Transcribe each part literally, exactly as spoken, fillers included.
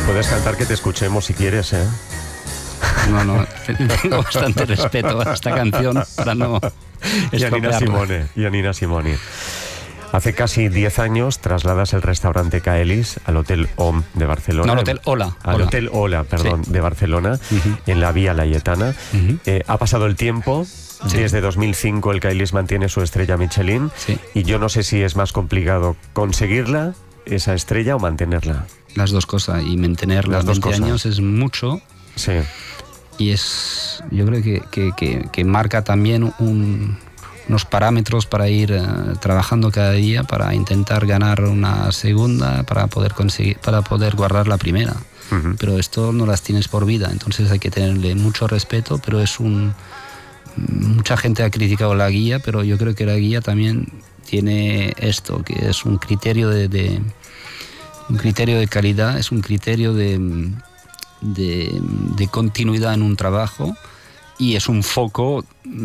Puedes cantar, que te escuchemos si quieres, ¿eh? No, no, tengo bastante respeto a esta canción para no Janina Simone, Janina Simone. Hace casi diez años trasladas el restaurante Caelis al Hotel O M de Barcelona. No, al Hotel Ola. Al Ola. Hotel Ola, perdón, sí. de Barcelona, Uh-huh. en la Vía Laietana. Uh-huh. Eh, ha pasado el tiempo. Sí. Desde dos mil cinco el Caelis mantiene su estrella Michelin. Sí. Y yo no sé si es más complicado conseguirla, esa estrella, o mantenerla. Las dos cosas. Y mantenerla Las dos veinte cosas. años es mucho. Sí. Y es, yo creo que, que, que, que marca también un, unos parámetros para ir uh, trabajando cada día para intentar ganar una segunda, para poder conseguir, para poder guardar la primera. Uh-huh. Pero esto no las tienes por vida, entonces hay que tenerle mucho respeto, pero es un... Mucha gente ha criticado la guía, pero yo creo que la guía también tiene esto, que es un criterio de, de un criterio de calidad, es un criterio de, de, de continuidad en un trabajo, y es un foco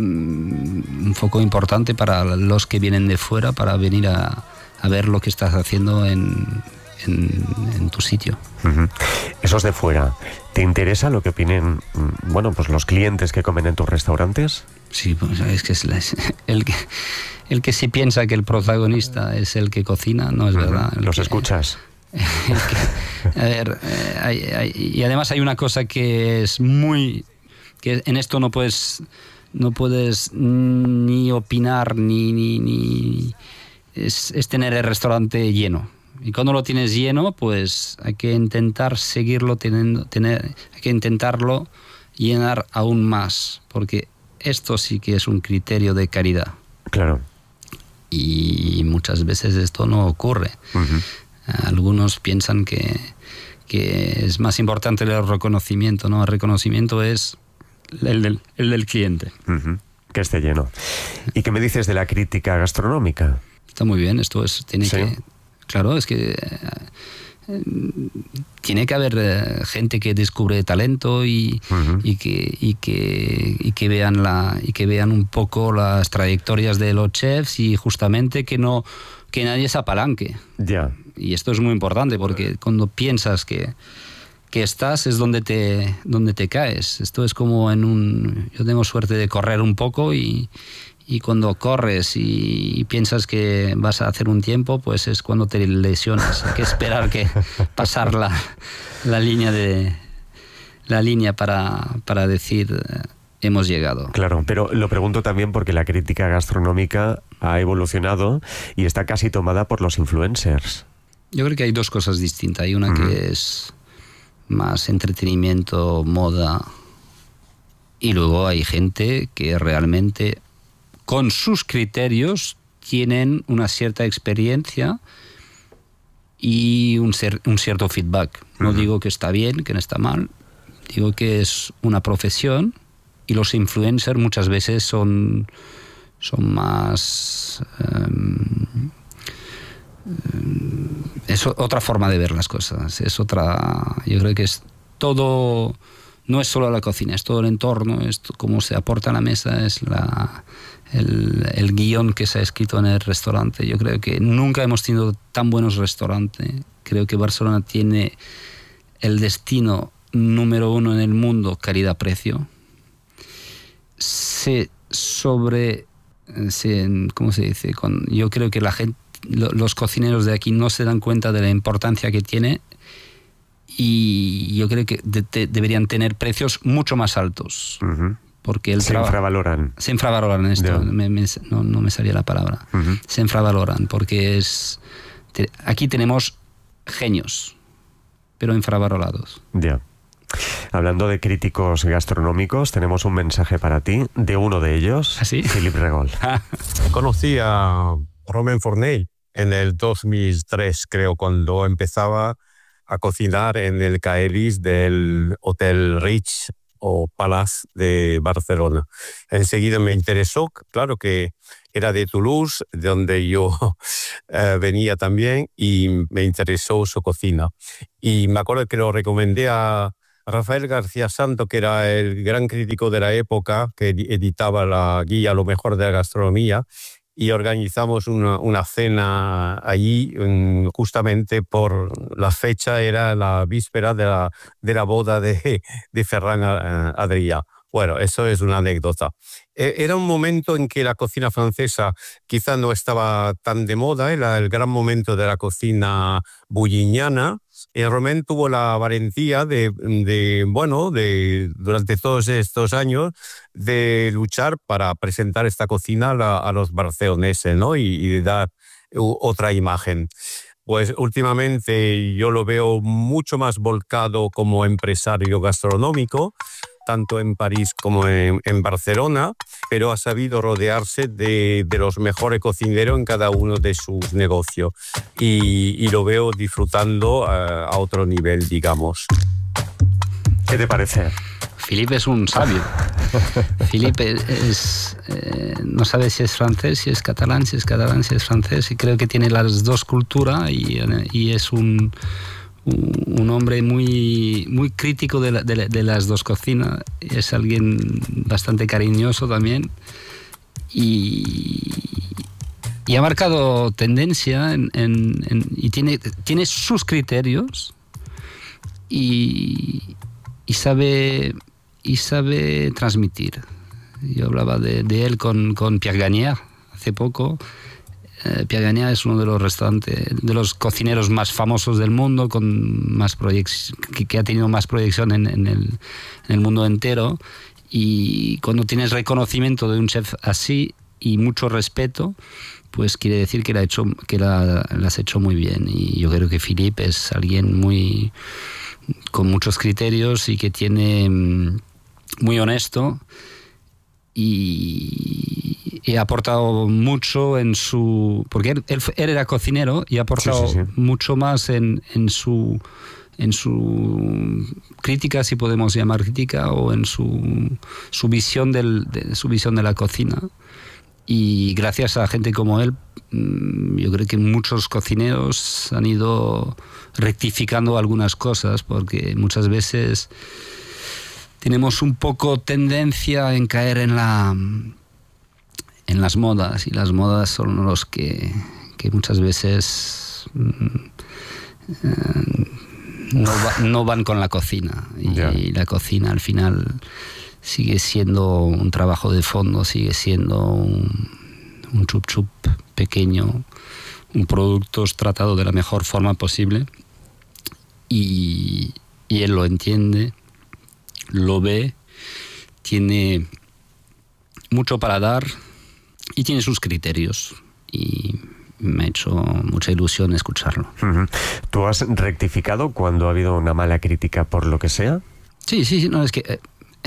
un foco importante para los que vienen de fuera, para venir a, a ver lo que estás haciendo en, en, en tu sitio. Uh-huh. Esos de fuera, ¿te interesa lo que opinen, bueno, pues los clientes que comen en tus restaurantes? Sí, pues es que es la, el que el que sí piensa que el protagonista es el que cocina, no es uh-huh. verdad. ¿Los que, escuchas? Que, a ver, eh, hay, hay, y además hay una cosa que es muy... que en esto no puedes no puedes ni opinar ni... ni, ni es, es tener el restaurante lleno. Y cuando lo tienes lleno, pues hay que intentar seguirlo teniendo, tener, hay que intentarlo llenar aún más, porque esto sí que es un criterio de calidad. Claro. Y muchas veces esto no ocurre. Uh-huh. Algunos piensan que, que es más importante el reconocimiento, ¿no? El reconocimiento es el del, el del cliente. Uh-huh. Que esté lleno. ¿Y qué me dices de la crítica gastronómica? Está muy bien, esto es, tiene ¿Sí? que... Claro, es que eh, tiene que haber eh, gente que descubre talento y, uh-huh. y, que, y, que, y, que vean la, y que vean un poco las trayectorias de los chefs, y justamente que no que nadie se apalanque. Ya. Yeah. Y esto es muy importante, porque cuando piensas que, que estás es donde te, donde te caes. Esto es como en un... Yo tengo suerte de correr un poco, y... Y cuando corres y piensas que vas a hacer un tiempo, pues es cuando te lesionas. Hay que esperar que pasar la, la línea de la línea para, para decir eh, hemos llegado. Claro, pero lo pregunto también porque la crítica gastronómica ha evolucionado y está casi tomada por los influencers. Yo creo que hay dos cosas distintas. Hay una uh-huh. que es más entretenimiento, moda, y luego hay gente que realmente, con sus criterios, tienen una cierta experiencia y un, ser, un cierto feedback. No uh-huh. digo que está bien, que no está mal, digo que es una profesión, y los influencers muchas veces son, son más... Um, um, es otra forma de ver las cosas, es otra... Yo creo que es todo... No es solo la cocina, es todo el entorno, es cómo se aporta a la mesa, es la... El, el guión que se ha escrito en el restaurante. Yo creo que nunca hemos tenido tan buenos restaurantes. Creo que Barcelona tiene el destino número uno en el mundo, calidad-precio. Se sobre... Se, ¿cómo se dice? Con, yo creo que la gente, los cocineros de aquí no se dan cuenta de la importancia que tiene, y yo creo que de, de, deberían tener precios mucho más altos. Uh-huh. Porque el se traba- infravaloran. Se infravaloran esto, yeah. me, me, no, no me salía la palabra. Uh-huh. Se infravaloran porque es... Te, aquí tenemos genios, pero infravalorados. Ya. Yeah. Hablando de críticos gastronómicos, tenemos un mensaje para ti de uno de ellos, ¿Ah, sí? Philippe Regol. Conocí a Romain Fournier en el dos mil tres, creo, cuando empezaba a cocinar en el Caelis del Hotel Rich o Palace de Barcelona. Enseguida me interesó, claro que era de Toulouse, de donde yo eh, venía también, y me interesó su cocina. Y me acuerdo que lo recomendé a Rafael García Santo, que era el gran crítico de la época, que editaba la guía Lo mejor de la gastronomía, y organizamos una, una cena allí, justamente por la fecha, era la víspera de la, de la boda de, de Ferran Adrià. Bueno, eso es una anécdota. Era un momento en que la cocina francesa quizá no estaba tan de moda, era el gran momento de la cocina bullignana. Y Romain tuvo la valentía de, de, bueno, de, durante todos estos años, de luchar para presentar esta cocina a, a los barceloneses, ¿no? Y, y de dar otra imagen. Pues últimamente yo lo veo mucho más volcado como empresario gastronómico, tanto en París como en, en Barcelona, pero ha sabido rodearse de, de los mejores cocineros en cada uno de sus negocios. Y, y lo veo disfrutando uh, a otro nivel, digamos. ¿Qué te parece? Philippe es un sabio. Philippe es, eh, no sabe si es francés, si es catalán, si es catalán, si es francés, y creo que tiene las dos culturas y, y es un... un hombre muy, muy crítico de, la, de, de las dos cocinas. Es alguien bastante cariñoso también y, y ha marcado tendencia en, en, en, y tiene, tiene sus criterios y, y, sabe, y sabe transmitir. Yo hablaba de, de él con, con Pierre Gagnaire hace poco. Eh, Pierre Gagnaire es uno de los restaurantes, de los cocineros más famosos del mundo, con más proyec- que, que ha tenido más proyección en, en, el, en el mundo entero. Y cuando tienes reconocimiento de un chef así y mucho respeto, pues quiere decir que la, hecho, que la, la has hecho muy bien. Y yo creo que Philippe es alguien muy con muchos criterios y que tiene muy honesto. Y he aportado mucho en su... Porque él, él, él era cocinero y ha aportado sí, sí, sí. mucho más en, en, su, en su crítica, si podemos llamar crítica, o en su, su, visión del, de, su visión de la cocina. Y gracias a gente como él, yo creo que muchos cocineros han ido rectificando algunas cosas, porque muchas veces... tenemos un poco tendencia en caer en la en las modas, y las modas son los que, que muchas veces eh, no, va, no van con la cocina. Y, yeah. y la cocina al final sigue siendo un trabajo de fondo, sigue siendo un, un chup chup pequeño, un producto tratado de la mejor forma posible, y, y él lo entiende, lo ve, tiene mucho para dar y tiene sus criterios, y me ha hecho mucha ilusión escucharlo. Uh-huh. ¿Tú has rectificado cuando ha habido una mala crítica por lo que sea? Sí, sí, sí, no, es que eh,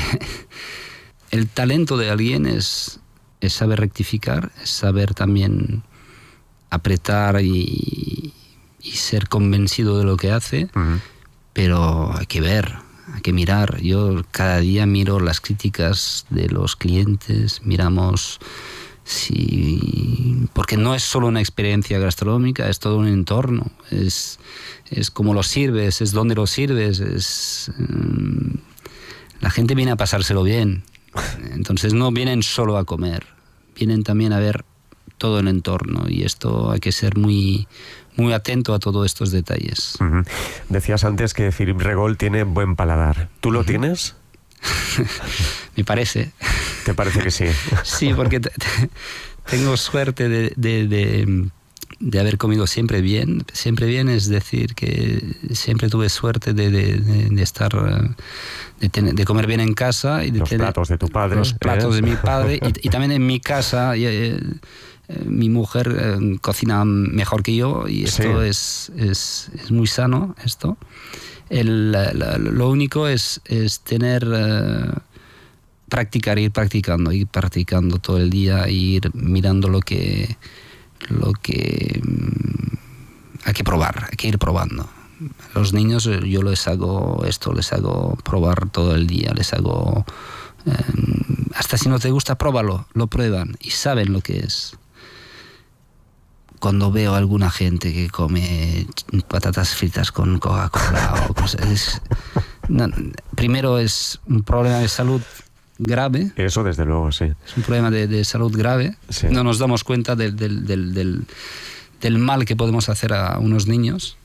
el talento de alguien es, es saber rectificar, es saber también apretar y, y ser convencido de lo que hace, uh-huh. pero hay que ver, hay que mirar. Yo cada día miro las críticas de los clientes, miramos si... porque no es solo una experiencia gastronómica, es todo un entorno, es, es cómo lo sirves, es dónde lo sirves, es... Um, la gente viene a pasárselo bien, entonces no vienen solo a comer, vienen también a ver todo el entorno, y esto hay que ser muy... muy atento a todos estos detalles. Uh-huh. Decías antes que Philippe Regol tiene buen paladar. ¿Tú lo uh-huh. tienes? Me parece. ¿Te parece que sí? Sí, porque te, te, tengo suerte de, de, de, de haber comido siempre bien. Siempre bien es decir que siempre tuve suerte de, de, de, de estar... De, tener, de comer bien en casa. Y de los tener platos de tu padre. Los platos ¿eh? de mi padre. y, y también en mi casa... Eh, Eh, mi mujer eh, cocina mejor que yo, y esto sí. es, es, es muy sano, esto. El, la, la, lo único es, es tener, eh, practicar, ir practicando, ir practicando todo el día, ir mirando lo que, lo que mm, hay que probar, hay que ir probando. A los niños yo les hago esto, les hago probar todo el día, les hago... Eh, hasta si no te gusta, pruébalo, lo prueban y saben lo que es. Cuando veo a alguna gente que come patatas fritas con Coca-Cola o cosas, es, no, primero es un problema de salud grave. Eso desde luego, sí. Es un problema de, de salud grave. Sí. No nos damos cuenta del, del, del, del, del mal que podemos hacer a unos niños.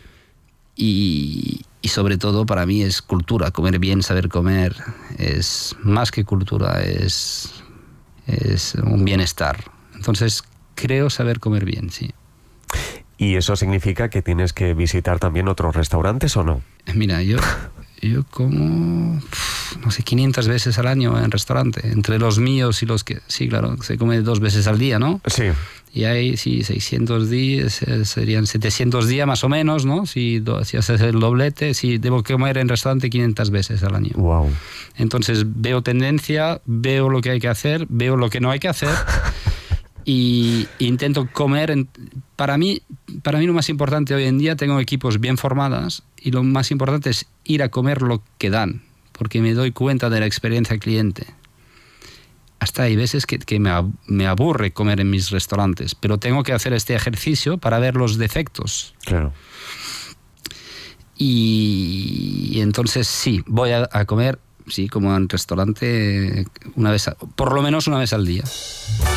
Y, y sobre todo para mí es cultura. Comer bien, saber comer, es más que cultura, es, es un bienestar. Entonces creo saber comer bien, sí. ¿Y eso significa que tienes que visitar también otros restaurantes o no? Mira, yo, yo como, no sé, quinientas veces al año en restaurante, entre los míos y los que... Sí, claro, se come dos veces al día, ¿no? Sí. Y hay, sí, seiscientos días, serían setecientos días más o menos, ¿no? Si, si haces el doblete, si debo comer en restaurante quinientas veces al año. Wow. Entonces veo tendencia, veo lo que hay que hacer, veo lo que no hay que hacer y intento comer... En, para mí, para mí lo más importante hoy en día, tengo equipos bien formados y lo más importante es ir a comer lo que dan, porque me doy cuenta de la experiencia cliente. Hasta hay veces que, que me, me aburre comer en mis restaurantes, pero tengo que hacer este ejercicio para ver los defectos. Claro. Y, y entonces sí, voy a, a comer, sí, como en restaurante, una vez a, por lo menos una vez al día.